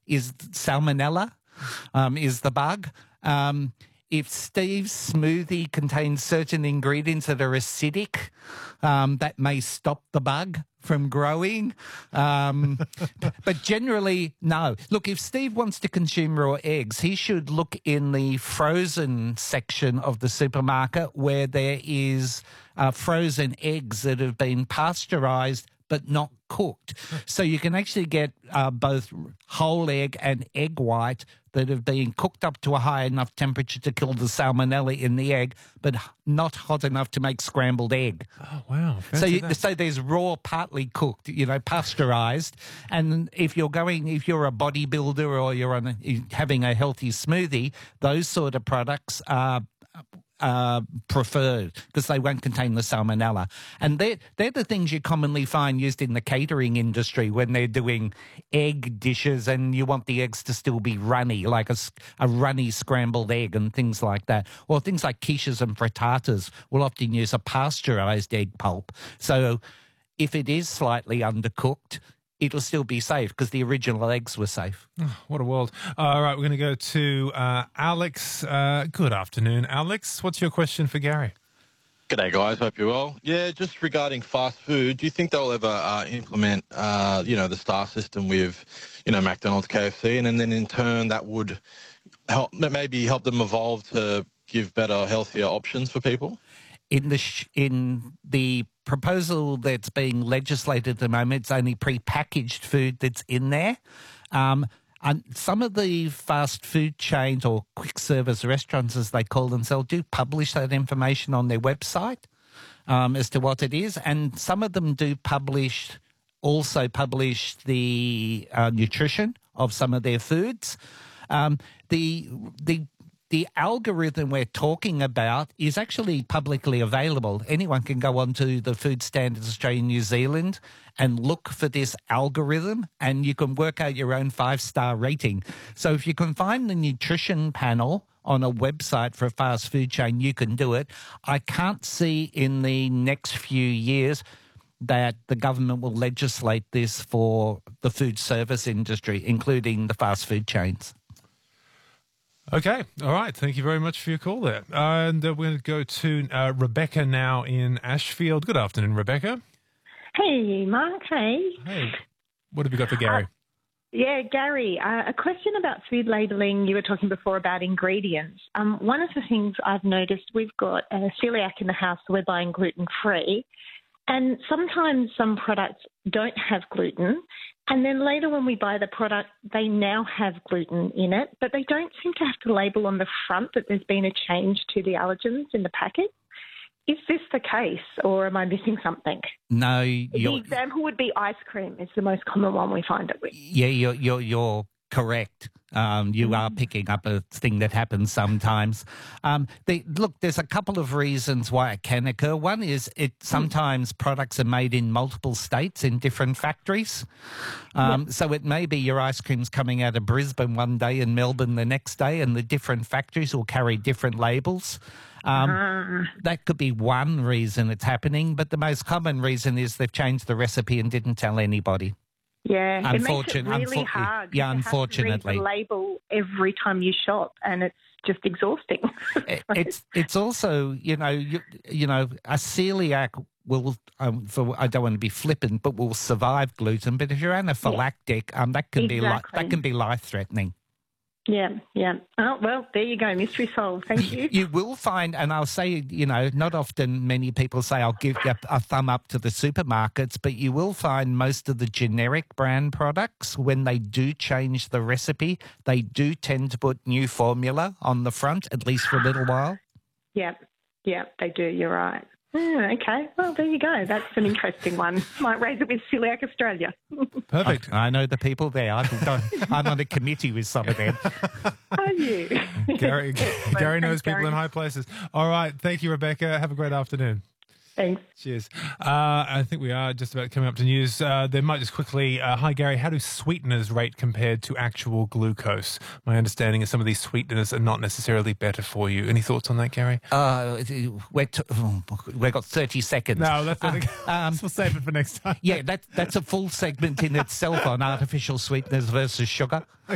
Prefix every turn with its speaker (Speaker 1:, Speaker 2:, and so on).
Speaker 1: is salmonella, is the bug. If Steve's smoothie contains certain ingredients that are acidic, that may stop the bug from growing. But generally, no. Look, if Steve wants to consume raw eggs, he should look in the frozen section of the supermarket where there is frozen eggs that have been pasteurised but not cooked. So you can actually get both whole egg and egg white that have been cooked up to a high enough temperature to kill the salmonella in the egg, but not hot enough to make scrambled egg.
Speaker 2: Oh, wow.
Speaker 1: So there's raw, partly cooked, pasteurized. And if you're a bodybuilder or you're having a healthy smoothie, those sort of products are preferred because they won't contain the salmonella. And they're the things you commonly find used in the catering industry when they're doing egg dishes and you want the eggs to still be runny, like a runny scrambled egg and things like that. Or things like quiches and frittatas will often use a pasteurized egg pulp. So if it is slightly undercooked, it'll still be safe because the original eggs were safe.
Speaker 2: Oh, what a world. All right, we're going to go to Alex. Good afternoon, Alex. What's your question for Gary?
Speaker 3: G'day, guys. Hope you're well. Yeah, just regarding fast food, do you think they'll ever implement, the star system with, McDonald's, KFC, and then in turn that would help them evolve to give better, healthier options for people?
Speaker 1: In the proposal that's being legislated at the moment, it's only prepackaged food that's in there. And some of the fast food chains or quick service restaurants, as they call themselves, do publish that information on their website as to what it is. And some of them do also publish the nutrition of some of their foods. The algorithm we're talking about is actually publicly available. Anyone can go onto the Food Standards Australia New Zealand and look for this algorithm and you can work out your own 5-star rating. So if you can find the nutrition panel on a website for a fast food chain, you can do it. I can't see in the next few years that the government will legislate this for the food service industry, including the fast food chains.
Speaker 2: Okay. All right. Thank you very much for your call there. And we're going to go to Rebecca now in Ashfield. Good afternoon, Rebecca.
Speaker 4: Hey, Mark. Hey.
Speaker 2: Hey. What have you got for Gary?
Speaker 4: Gary, a question about food labelling. You were talking before about ingredients. One of the things I've noticed, we've got a celiac in the house, so we're buying gluten-free. And sometimes some products don't have gluten. And then later when we buy the product, they now have gluten in it, but they don't seem to have to label on the front that there's been a change to the allergens in the packet. Is this the case, or am I missing something?
Speaker 1: No.
Speaker 4: The example would be ice cream. It's the most common one we find it with.
Speaker 1: Yeah, you're correct. You are picking up a thing that happens sometimes. There's a couple of reasons why it can occur. One is sometimes products are made in multiple states in different factories. So it may be your ice cream's coming out of Brisbane one day and Melbourne the next day, and the different factories will carry different labels. That could be one reason it's happening, but the most common reason is they've changed the recipe and didn't tell anybody.
Speaker 4: Yeah, it makes it really hard.
Speaker 1: Yeah, unfortunately.
Speaker 4: You have to read the label every time you shop, and it's just exhausting.
Speaker 1: It's also, a celiac will, I don't want to be flippant, but will survive gluten. But if you're anaphylactic, that can be life-threatening.
Speaker 4: Yeah. Oh, well, there you go. Mystery solved. Thank you.
Speaker 1: You will find, and I'll say, not often many people say I'll give you a thumb up to the supermarkets, but you will find most of the generic brand products, when they do change the recipe, they do tend to put new formula on the front, at least for a little while.
Speaker 4: Yeah, they do. You're right. Okay, well, there you go. That's an interesting one. Might raise it with Celiac Australia.
Speaker 2: Perfect.
Speaker 1: I know the people there. I'm on a committee with some of them.
Speaker 4: Are you?
Speaker 2: Gary knows people in high places. All right. Thank you, Rebecca. Have a great afternoon.
Speaker 4: Thanks.
Speaker 2: Cheers. I think we are just about coming up to news. They might just quickly, hi Gary, how do sweeteners rate compared to actual glucose? My understanding is some of these sweeteners are not necessarily better for you. Any thoughts on that, Gary?
Speaker 1: We've got 30 seconds.
Speaker 2: No, we'll save it for next time.
Speaker 1: Yeah, that's a full segment in itself on artificial sweeteners versus sugar.